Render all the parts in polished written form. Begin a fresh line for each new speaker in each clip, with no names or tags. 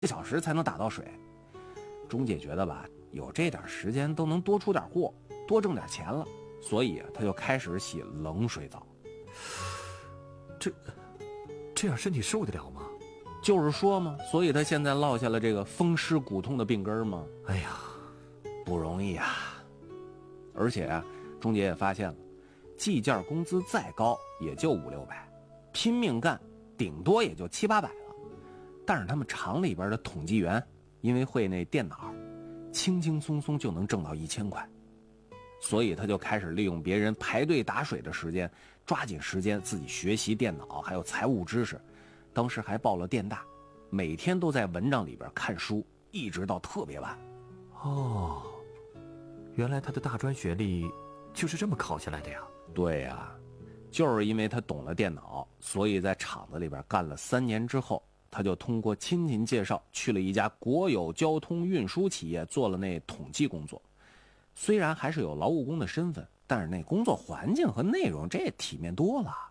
个小时才能打到水。钟姐觉得吧，有这点时间都能多出点货，多挣点钱了，所以她就开始洗冷水澡。
这样身体受得了吗？
就是说嘛，所以她现在落下了这个风湿骨痛的病根嘛。
哎呀，
不容易啊！而且啊，钟姐也发现了，计件工资再高也就500-600，拼命干顶多也就700-800了。但是他们厂里边的统计员因为会那电脑，轻轻松松就能挣到1000块，所以他就开始利用别人排队打水的时间，抓紧时间自己学习电脑还有财务知识。当时还报了电大，每天都在蚊帐里边看书，一直到特别晚。
哦，原来他的大专学历就是这么考下来的呀。
对呀，就是因为他懂了电脑，所以在厂子里边干了3年之后，他就通过亲戚介绍去了一家国有交通运输企业做了那统计工作。虽然还是有劳务工的身份，但是那工作环境和内容这也体面多了。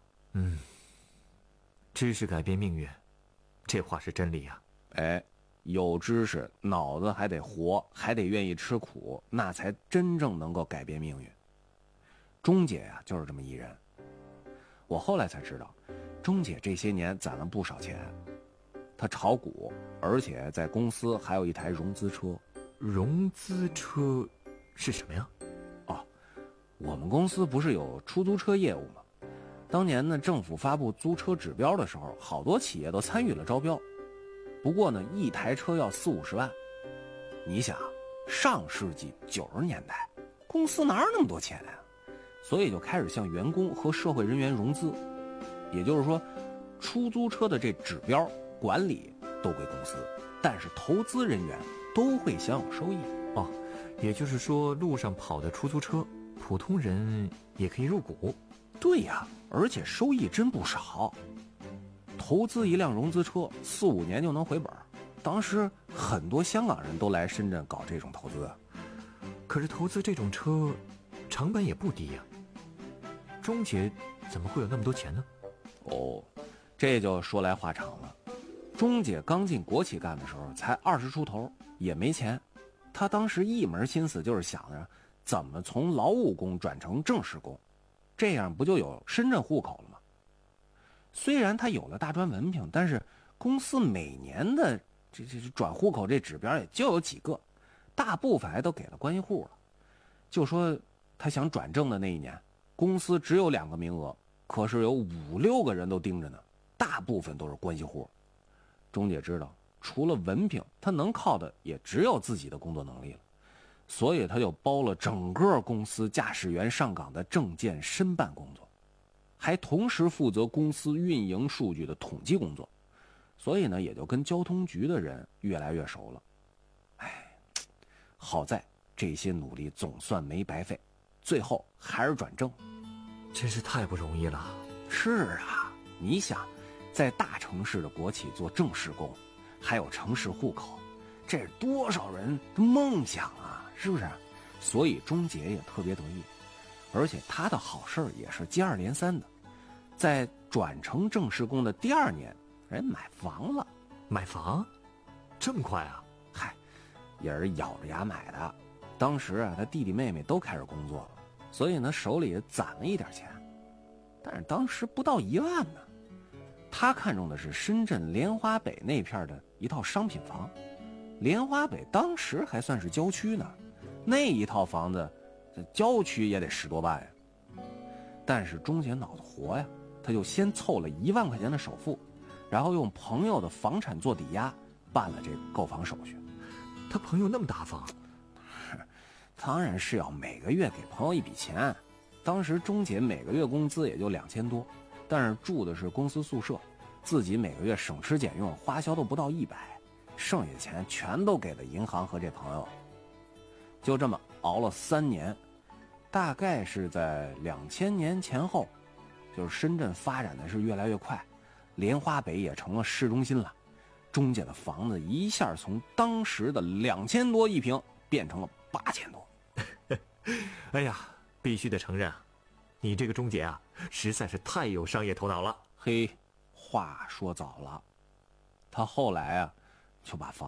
知识改变命运，这话是真理呀。
哎，有知识，脑子还得活，还得愿意吃苦，那才真正能够改变命运。钟姐呀，就是这么一人。我后来才知道，钟姐这些年攒了不少钱，她炒股，而且在公司还有一台融资车。
融资车是什么呀？
哦，我们公司不是有出租车业务吗？当年呢，政府发布租车指标的时候，好多企业都参与了招标。不过呢，一台车要40-50万。你想，上世纪90年代，公司哪有那么多钱呀？所以就开始向员工和社会人员融资。也就是说，出租车的这指标管理都归公司，但是投资人员都会享有收益。
哦，也就是说，路上跑的出租车，普通人也可以入股。
对呀，而且收益真不少。投资一辆融资车4-5年就能回本。当时很多香港人都来深圳搞这种投资。
可是投资这种车成本也不低呀。钟姐怎么会有那么多钱呢？
哦，这就说来话长了。钟姐刚进国企干的时候才20出头，也没钱。她当时一门心思就是想着怎么从劳务工转成正式工，这样不就有深圳户口了吗？虽然他有了大专文凭，但是公司每年的这转户口这指标也就有几个，大部分还都给了关系户了。就说他想转正的那一年，公司只有2个名额，可是有5-6个人都盯着呢，大部分都是关系户。钟姐知道，除了文凭，他能靠的也只有自己的工作能力了，所以他就包了整个公司驾驶员上岗的证件申办工作，还同时负责公司运营数据的统计工作，所以呢，也就跟交通局的人越来越熟了。哎，好在这些努力总算没白费，最后还是转正。
真是太不容易了。
是啊，你想，在大城市的国企做正式工，还有城市户口，这是多少人的梦想啊，是不是？所以钟姐也特别得意，而且她的好事也是接二连三的。在转成正式工的第2年，人买房了。
买房？这么快啊？
嗨，也是咬着牙买的。当时啊，他弟弟妹妹都开始工作了，所以呢，手里攒了一点钱。但是当时不到1万呢。他看中的是深圳莲花北那片的一套商品房。莲花北当时还算是郊区呢，那一套房子，这郊区也得10多万呀。但是钟姐脑子活呀，他就先凑了1万块钱的首付，然后用朋友的房产做抵押，办了这个购房手续。
他朋友那么大方？
当然是要每个月给朋友一笔钱。当时钟姐每个月工资也就2000多，但是住的是公司宿舍，自己每个月省吃俭用，花销都不到100，剩下的钱全都给了银行和这朋友。就这么熬了3年，大概是在2000年前后，就是深圳发展的是越来越快，莲花北也成了市中心了。钟姐的房子一下从当时的2000多一平变成了8000多。
哎呀，必须得承认啊，你这个钟姐啊，实在是太有商业头脑了。
嘿，话说早了，他后来啊， 就把房